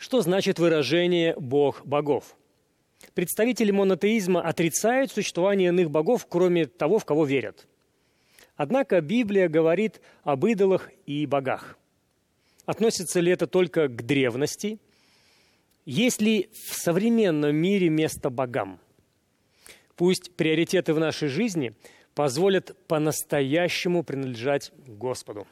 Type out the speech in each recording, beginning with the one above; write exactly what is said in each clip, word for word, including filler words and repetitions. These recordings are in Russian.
Что значит выражение «бог богов»? Представители монотеизма отрицают существование иных богов, кроме того, в кого верят. Однако Библия говорит об идолах и богах. Относится ли это только к древности? Есть ли в современном мире место богам? Пусть приоритеты в нашей жизни позволят по-настоящему принадлежать Господу.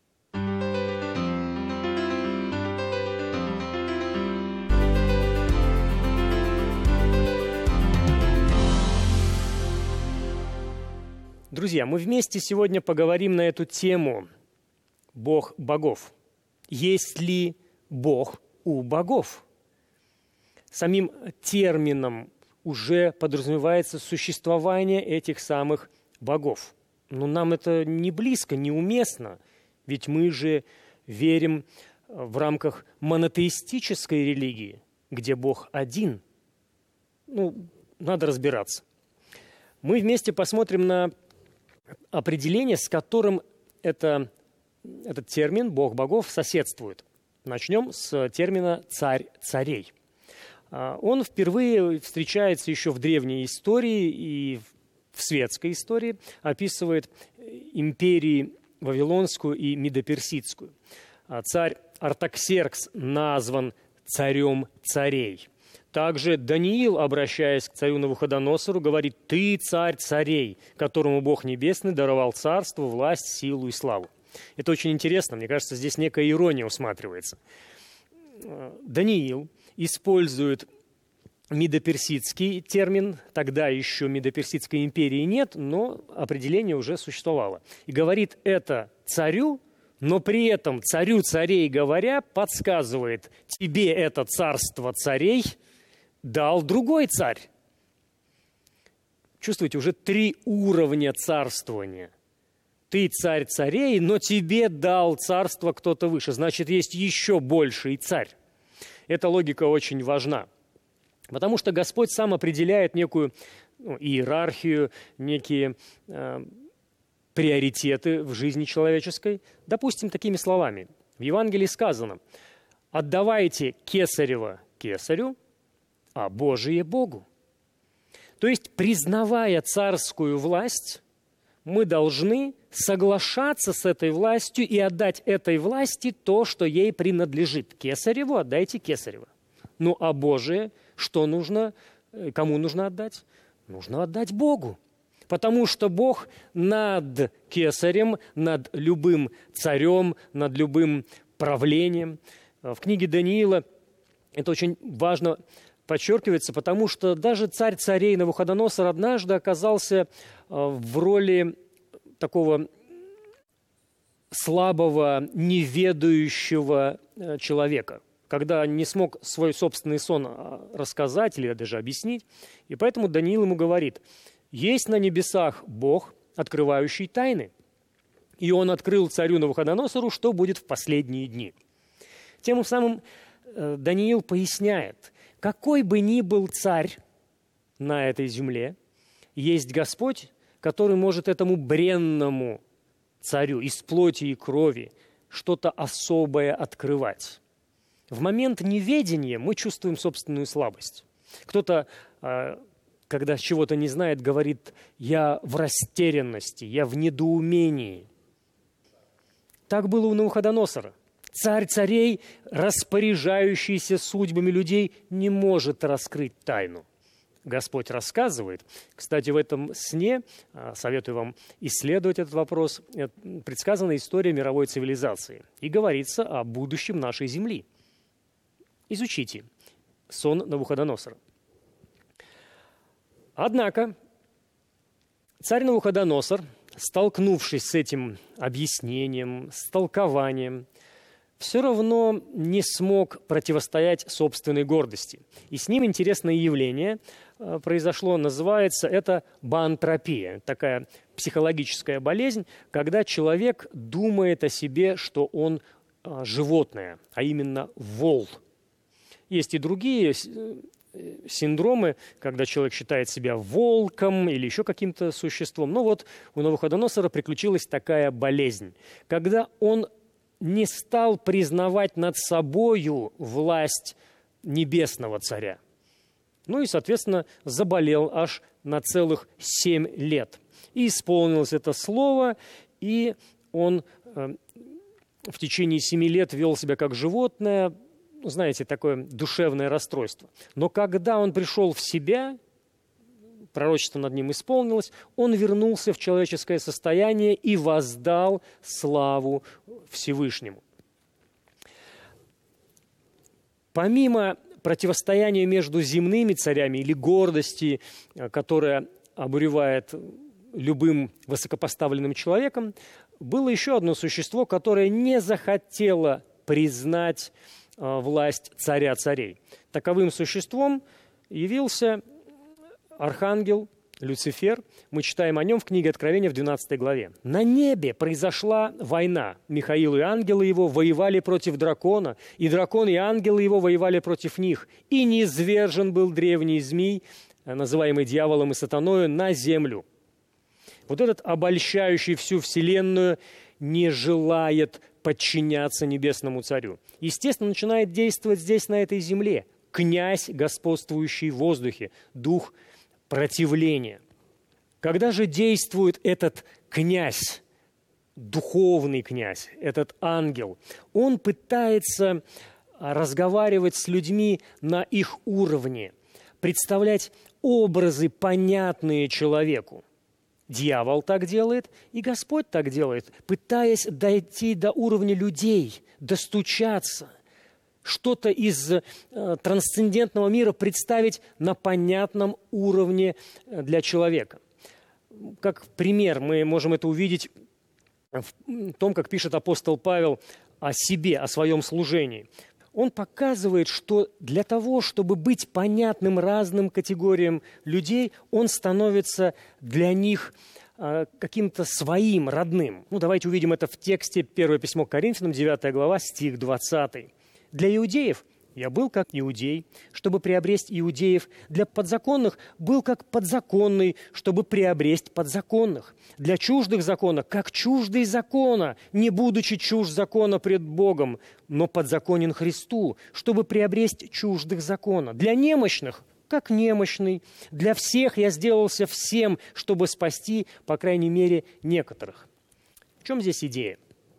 Друзья, мы вместе сегодня поговорим на эту тему «Бог богов». Есть ли Бог у богов? Самим термином уже подразумевается существование этих самых богов. Но нам это не близко, неуместно, ведь мы же верим в рамках монотеистической религии, где Бог один. Ну, надо разбираться. Мы вместе посмотрим на определение, с которым это, этот термин «бог богов» соседствует. Начнем с термина «царь царей». Он впервые встречается еще в древней истории и в светской истории, описывает империи Вавилонскую и Медоперсидскую. Царь Артаксеркс назван царем царей. Также Даниил, обращаясь к царю Навуходоносору, говорит: «Ты царь царей, которому Бог Небесный даровал царство, власть, силу и славу». Это очень интересно, мне кажется, здесь некая ирония усматривается. Даниил использует медоперсидский термин, тогда еще Медоперсидской империи нет, но определение уже существовало. И говорит это царю, но при этом царю царей говоря, подсказывает: тебе это царство царей дал другой царь. Чувствуете, уже три уровня царствования. Ты царь царей, но тебе дал царство кто-то выше. Значит, есть еще больший царь. Эта логика очень важна. Потому что Господь сам определяет некую ну, иерархию, некие э, приоритеты в жизни человеческой. Допустим, такими словами. В Евангелии сказано: «Отдавайте кесарево кесарю, а Божие Богу». То есть, признавая царскую власть, мы должны соглашаться с этой властью и отдать этой власти то, что ей принадлежит. Кесареву отдайте кесарево. Ну, а Божие, что нужно, кому нужно отдать? Нужно отдать Богу. Потому что Бог над кесарем, над любым царем, над любым правлением. В книге Даниила это очень важно подчеркивается, потому что даже царь царей Навуходоносор однажды оказался в роли такого слабого, неведающего человека, когда не смог свой собственный сон рассказать или даже объяснить. И поэтому Даниил ему говорит: «Есть на небесах Бог, открывающий тайны». И он открыл царю Навуходоносору, что будет в последние дни. Тем самым Даниил поясняет: какой бы ни был царь на этой земле, есть Господь, который может этому бренному царю из плоти и крови что-то особое открывать. В момент неведения мы чувствуем собственную слабость. Кто-то, когда чего-то не знает, говорит: «Я в растерянности, я в недоумении». Так было у Навуходоносора. Царь царей, распоряжающийся судьбами людей, не может раскрыть тайну. Господь рассказывает. Кстати, в этом сне, советую вам исследовать этот вопрос, предсказана история мировой цивилизации. И говорится о будущем нашей земли. Изучите сон Навуходоносора. Однако царь Навуходоносор, столкнувшись с этим объяснением, с толкованием, все равно не смог противостоять собственной гордости. И с ним интересное явление произошло, называется это баантропия, такая психологическая болезнь, когда человек думает о себе, что он животное, а именно вол. Есть и другие синдромы, когда человек считает себя волком или еще каким-то существом. Но вот у Навуходоносора приключилась такая болезнь, когда он не стал признавать над собою власть небесного царя. Ну и, соответственно, заболел аж на целых семь лет. И исполнилось это слово, и он э, в течение семи лет вел себя как животное, знаете, такое душевное расстройство. Но когда он пришел в себя, пророчество над ним исполнилось, он вернулся в человеческое состояние и воздал славу Всевышнему. Помимо противостояния между земными царями или гордости, которая обуревает любым высокопоставленным человеком, было еще одно существо, которое не захотело признать э, власть царя царей. Таковым существом явился архангел Люцифер. Мы читаем о нем в книге Откровения в двенадцатой главе. «На небе произошла война. Михаил и ангелы его воевали против дракона, и дракон и ангелы его воевали против них. И низвержен был древний змей, называемый дьяволом и сатаною, на землю». Вот этот обольщающий всю вселенную не желает подчиняться небесному царю. Естественно, начинает действовать здесь, на этой земле, князь, господствующий в воздухе, дух противления. Когда же действует этот князь, духовный князь, этот ангел, он пытается разговаривать с людьми на их уровне, представлять образы, понятные человеку. Дьявол так делает, и Господь так делает, пытаясь дойти до уровня людей, достучаться, что-то из э, трансцендентного мира представить на понятном уровне для человека. Как пример мы можем это увидеть в том, как пишет апостол Павел о себе, о своем служении. Он показывает, что для того, чтобы быть понятным разным категориям людей, он становится для них э, каким-то своим, родным. Ну, давайте увидим это в тексте первое письмо к Коринфянам, девятая глава, стих двадцатый. «Для иудеев я был как иудей, чтобы приобрести иудеев. Для подзаконных был как подзаконный, чтобы приобрести подзаконных. Для чуждых закона, как чуждый закона, не будучи чужд закона пред Богом, но подзаконен Христу, чтобы приобрести чуждых закона. Для немощных, как немощный. Для всех я сделался всем, чтобы спасти, по крайней мере, некоторых». В чем здесь идея?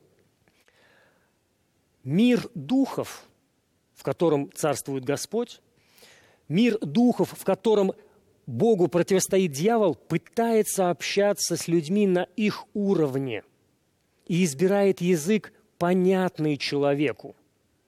Мир духов, в котором царствует Господь, мир духов, в котором Богу противостоит дьявол, пытается общаться с людьми на их уровне и избирает язык, понятный человеку.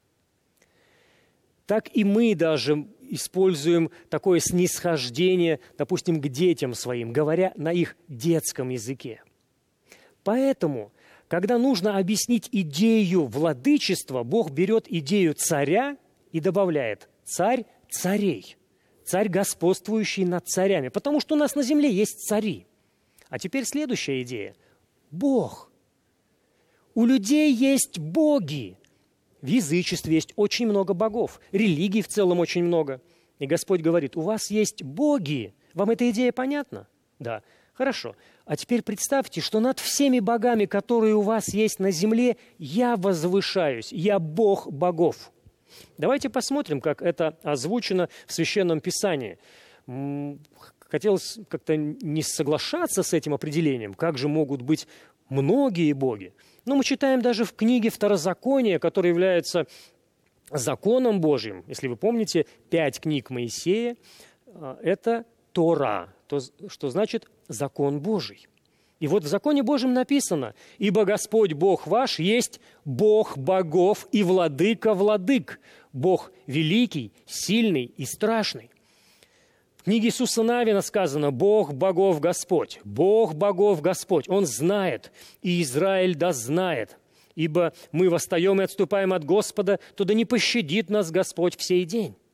Так и мы даже используем такое снисхождение, допустим, к детям своим, говоря на их детском языке. Поэтому, когда нужно объяснить идею владычества, Бог берет идею царя и добавляет «царь царей», царь, господствующий над царями, потому что у нас на земле есть цари. А теперь следующая идея – Бог. У людей есть боги. В язычестве есть очень много богов, религий в целом очень много. И Господь говорит, у вас есть боги. Вам эта идея понятна? Да. Хорошо. А теперь представьте, что над всеми богами, которые у вас есть на земле, я возвышаюсь, я Бог богов. Давайте посмотрим, как это озвучено в Священном Писании. Хотелось как-то не соглашаться с этим определением, как же могут быть многие боги. Но мы читаем даже в книге Второзакония, которая является законом Божьим. Если вы помните, пять книг Моисея – это Тора, то, что значит закон Божий. И вот в законе Божьем написано: «Ибо Господь Бог ваш есть Бог богов и владыка владык, Бог великий, сильный и страшный». В книге Иисуса Навина сказано: «Бог богов Господь, Бог богов Господь». Он знает, и Израиль да знает. «Ибо мы восстаем и отступаем от Господа, то да не пощадит нас Господь в сей день».